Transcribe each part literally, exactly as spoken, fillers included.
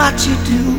what you do.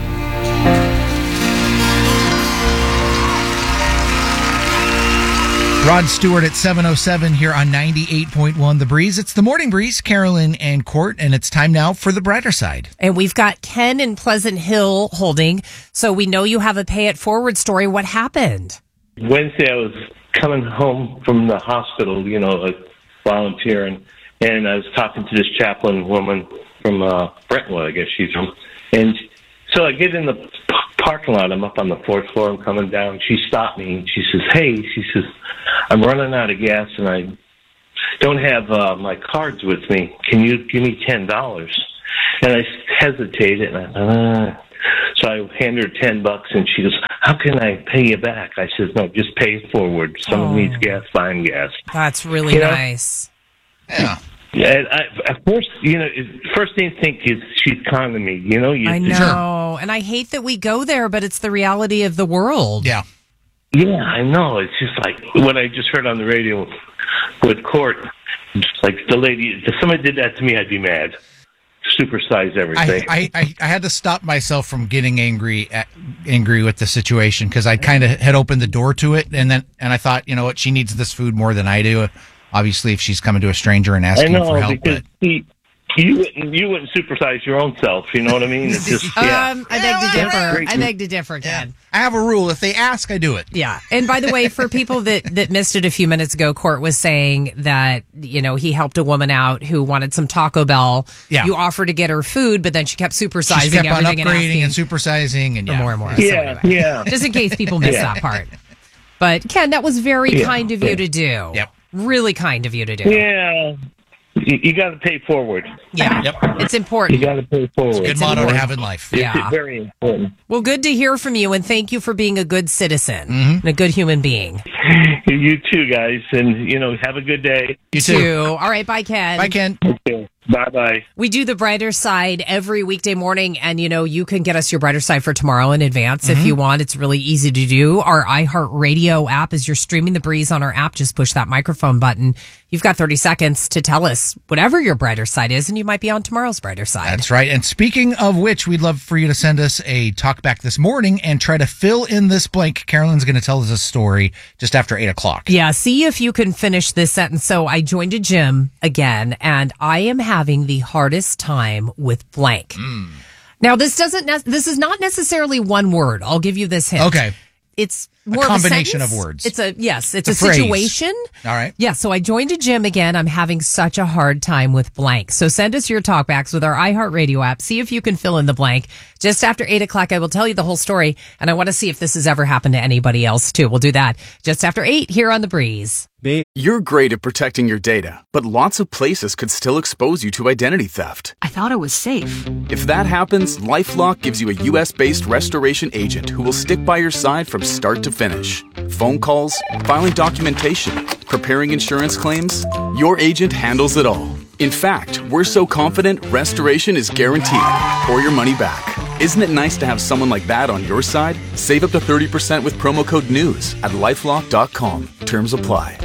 Rod Stewart at seven oh seven here on ninety-eight point one The Breeze. It's the Morning Breeze, Carolyn and Court, and it's time now for the brighter side. And we've got Ken in Pleasant Hill holding, so we know you have a pay it forward story. What happened? Wednesday, I was coming home from the hospital, you know, like volunteering, and I was talking to this chaplain woman from uh, Brentwood, I guess she's from, and so I get in the parking lot. I'm up on the fourth floor. I'm coming down. She stopped me, and she says, hey, she says, I'm running out of gas, and I don't have uh, my cards with me. Can you give me ten dollars? And I hesitated, and I uh, so I handed her ten bucks, and she goes, how can I pay you back? I says, no, just pay it forward. Someone oh. needs gas, buying gas. That's really you know? nice. Yeah. Yeah, I, at first, you know, first thing you think is she's conning me. You know, you, I know, sure. And I hate that we go there, but it's the reality of the world. Yeah, yeah, I know. It's just like what I just heard on the radio with Court. Just like the lady, if somebody did that to me, I'd be mad. Supersize everything. I, I, I had to stop myself from getting angry at, angry with the situation because I kind of had opened the door to it, and then and I thought, you know what, she needs this food more than I do. Obviously, if she's coming to a stranger and asking I know, for help. Because but... he, you wouldn't you wouldn't supersize your own self. You know what I mean? It's just yeah. Um, I beg to differ. I beg to differ, Ken. Yeah. I have a rule: if they ask, I do it. Yeah. And by the way, for people that that missed it a few minutes ago, Court was saying that you know he helped a woman out who wanted some Taco Bell. Yeah. You offered to get her food, but then she kept supersizing she kept on everything upgrading and, and supersizing and yeah. more and more. Yeah, so anyway, yeah. Just in case people missed yeah. that part. But Ken, that was very yeah. kind of you yeah. to do. Yep. Really kind of you to do. Yeah. You, you got to pay forward. Yeah. Yep. It's important. You got to pay forward. Good It's motto important. to have in life. It's Yeah. very important. Well, good to hear from you, and thank you for being a good citizen Mm-hmm. and a good human being. You too, guys, and you know, have a good day. You too. All right, bye, Ken. Bye, Ken. Okay. Bye bye. We do the brighter side every weekday morning, and you know, you can get us your brighter side for tomorrow in advance mm-hmm. if you want. It's really easy to do. Our iHeartRadio app, as you're streaming the breeze on our app, just push that microphone button. You've got thirty seconds to tell us whatever your brighter side is, and you might be on tomorrow's brighter side. That's right. And speaking of which, we'd love for you to send us a talk back this morning and try to fill in this blank. Carolyn's going to tell us a story just after eight o'clock. Yeah, see if you can finish this sentence. So I joined a gym again, and I am having the hardest time with blank. Mm. Now, this doesn't. Ne- this is not necessarily one word. I'll give you this hint. Okay. It's more a combination of, a of words. It's a yes. It's, it's a, a situation. All right. Yeah. So I joined a gym again. I'm having such a hard time with blank. So send us your talkbacks with our iHeartRadio app. See if you can fill in the blank. Just after eight o'clock, I will tell you the whole story, and I want to see if this has ever happened to anybody else too. We'll do that just after eight here on The Breeze. You're great at protecting your data, but lots of places could still expose you to identity theft. I thought it was safe. If that happens, LifeLock gives you a U S-based restoration agent who will stick by your side from start to finish. Phone calls, filing documentation, preparing insurance claims, your agent handles it all. In fact, we're so confident restoration is guaranteed or your money back. Isn't it nice to have someone like that on your side? Save up to thirty percent with promo code NEWS at lifelock dot com. Terms apply.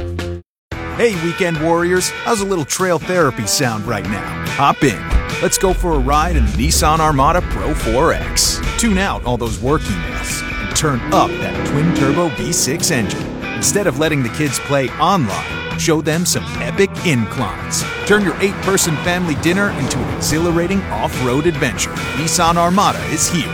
Hey, weekend warriors, how's a little trail therapy sound right now? Hop in. Let's go for a ride in the Nissan Armada Pro four X. Tune out all those work emails and turn up that twin-turbo V six engine. Instead of letting the kids play online, show them some epic inclines. Turn your eight-person family dinner into an exhilarating off-road adventure. Nissan Armada is here.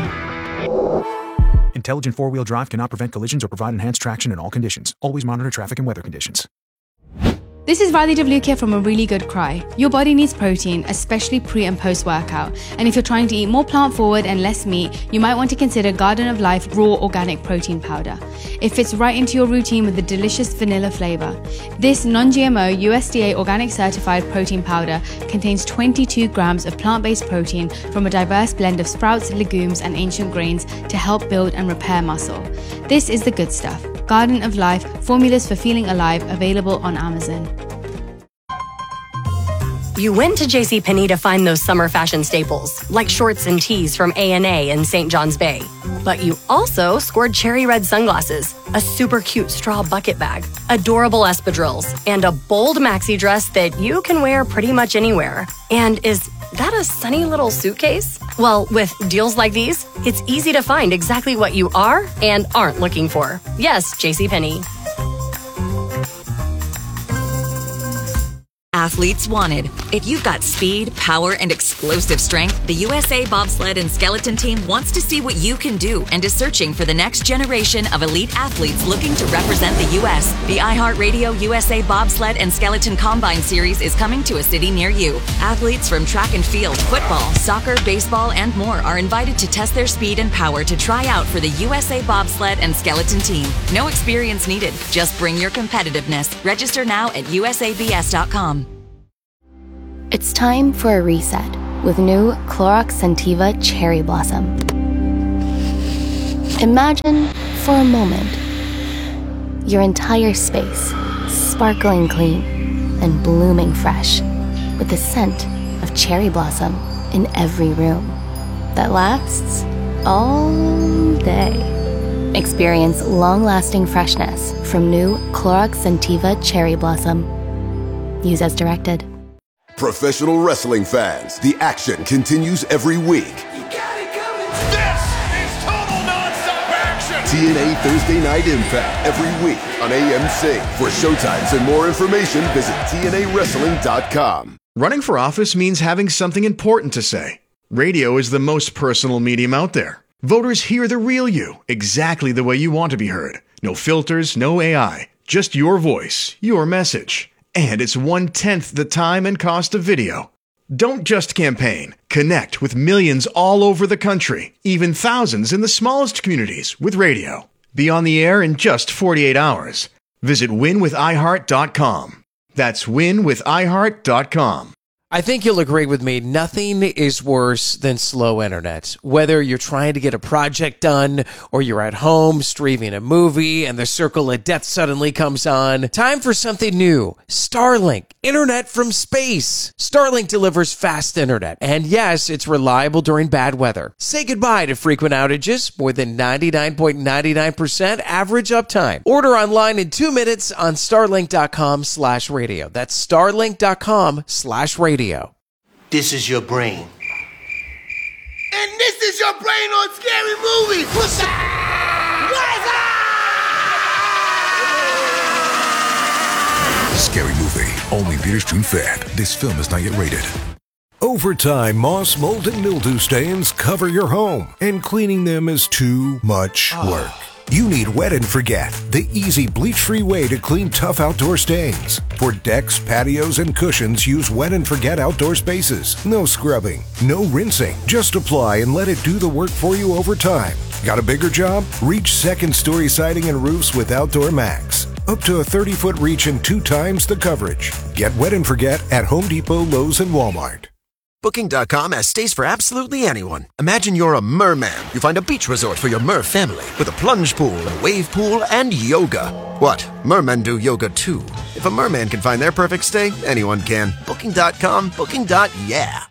Intelligent four-wheel drive cannot prevent collisions or provide enhanced traction in all conditions. Always monitor traffic and weather conditions. This is Radhi Devlukia from A Really Good Cry. Your body needs protein, especially pre and post workout. And if you're trying to eat more plant forward and less meat, you might want to consider Garden of Life Raw Organic Protein Powder. It fits right into your routine with a delicious vanilla flavor. This non-G M O U S D A organic certified protein powder contains twenty-two grams of plant-based protein from a diverse blend of sprouts, legumes, and ancient grains to help build and repair muscle. This is the good stuff. Garden of Life, formulas for feeling alive, available on Amazon. You went to JCPenney to find those summer fashion staples, like shorts and tees from A and A in Saint John's Bay. But you also scored cherry red sunglasses, a super cute straw bucket bag, adorable espadrilles, and a bold maxi dress that you can wear pretty much anywhere. And is that a sunny little suitcase? Well, with deals like these, it's easy to find exactly what you are and aren't looking for. Yes, JCPenney. Athletes wanted. If you've got speed, power, and explosive strength, the U S A Bobsled and Skeleton Team wants to see what you can do and is searching for the next generation of elite athletes looking to represent the U S. The iHeartRadio U S A Bobsled and Skeleton Combine Series is coming to a city near you. Athletes from track and field, football, soccer, baseball, and more are invited to test their speed and power to try out for the U S A Bobsled and Skeleton Team. No experience needed. Just bring your competitiveness. Register now at U S A B S dot com. It's time for a reset with new Clorox Scentiva Cherry Blossom. Imagine, for a moment, your entire space sparkling clean and blooming fresh with the scent of cherry blossom in every room that lasts all day. Experience long-lasting freshness from new Clorox Scentiva Cherry Blossom. Use as directed. Professional wrestling fans, the action continues every week. You got it coming. This is total nonstop action. T N A Thursday Night Impact every week on A M C. For showtimes and more information, visit T N A wrestling dot com. Running for office means having something important to say. Radio is the most personal medium out there. Voters hear the real you, exactly the way you want to be heard. No filters, no A I, just your voice, your message. And it's one-tenth the time and cost of video. Don't just campaign. Connect with millions all over the country, even thousands in the smallest communities with radio. Be on the air in just forty-eight hours. Visit win with i heart dot com. That's win with i heart dot com. I think you'll agree with me. Nothing is worse than slow internet. Whether you're trying to get a project done or you're at home streaming a movie and the circle of death suddenly comes on, time for something new. Starlink, internet from space. Starlink delivers fast internet. And yes, it's reliable during bad weather. Say goodbye to frequent outages. More than ninety-nine point nine nine percent average uptime. Order online in two minutes on starlink dot com slash radio. That's starlink dot com slash radio. This is your brain. And this is your brain on Scary Movie. What's up? What's up? Scary Movie. Only theaters June fifth. This film is not yet rated. Over time, moss, mold, and mildew stains cover your home, and cleaning them is too much work. You need Wet and Forget, the easy bleach-free way to clean tough outdoor stains. For decks, patios, and cushions, use Wet and Forget Outdoor Spaces. No scrubbing, no rinsing. Just apply and let it do the work for you over time. Got a bigger job? Reach second-story siding and roofs with Outdoor Max. Up to a thirty-foot reach and two times the coverage. Get Wet and Forget at Home Depot, Lowe's, and Walmart. Booking dot com has stays for absolutely anyone. Imagine you're a merman. You find a beach resort for your mer family with a plunge pool, a wave pool, and yoga. What? Mermen do yoga too. If a merman can find their perfect stay, anyone can. Booking dot com, booking. Yeah.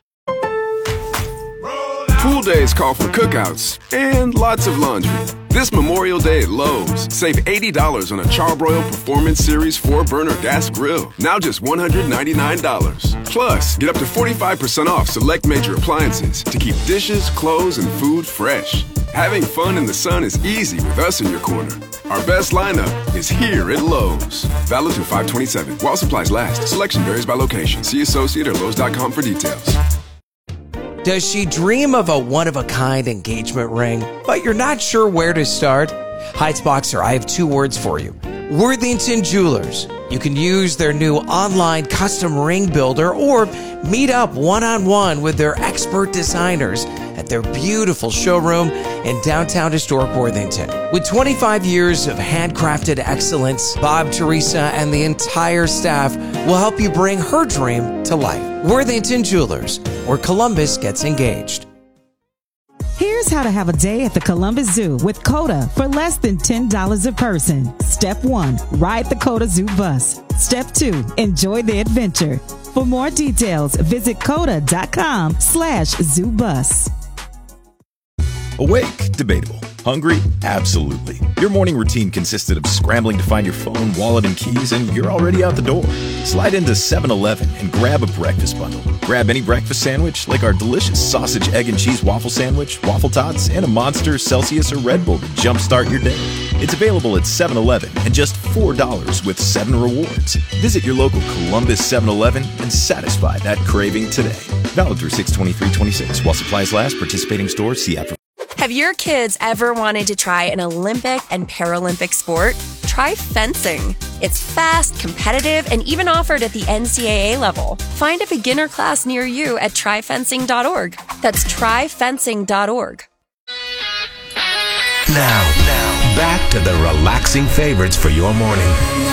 Pool days call for cookouts and lots of laundry. This Memorial Day at Lowe's, save eighty dollars on a Charbroil Performance Series four burner gas grill. Now just one hundred ninety-nine dollars. Plus, get up to forty-five percent off select major appliances to keep dishes, clothes, and food fresh. Having fun in the sun is easy with us in your corner. Our best lineup is here at Lowe's. Valid through five twenty-seven. While supplies last. Selection varies by location. See associate or Lowe's dot com for details. Does she dream of a one-of-a-kind engagement ring, but you're not sure where to start? Heights Boxer, I have two words for you. Worthington Jewelers. You can use their new online custom ring builder or meet up one-on-one with their expert designers at their beautiful showroom in downtown historic Worthington. With twenty-five years of handcrafted excellence, Bob, Teresa, and the entire staff will help you bring her dream to life. Worthington Jewelers, where Columbus gets engaged. Here's how to have a day at the Columbus Zoo with COTA for less than ten dollars a person. Step one, ride the COTA Zoo bus. Step two, enjoy the adventure. For more details, visit COTA dot com slash zoo bus. Awake, debatable. Hungry? Absolutely. Your morning routine consisted of scrambling to find your phone, wallet, and keys, and you're already out the door. Slide into seven eleven and grab a breakfast bundle. Grab any breakfast sandwich, like our delicious sausage, egg, and cheese waffle sandwich, waffle tots, and a Monster, Celsius, or Red Bull to jumpstart your day. It's available at seven eleven and just four dollars with seven rewards. Visit your local Columbus seven eleven and satisfy that craving today. Valid through six twenty-three twenty-six. While supplies last, participating stores, see app for... Have your kids ever wanted to try an Olympic and Paralympic sport? Try fencing. It's fast, competitive, and even offered at the N C double A level. Find a beginner class near you at try fencing dot org. That's try fencing dot org. Now, now, back to the relaxing favorites for your morning.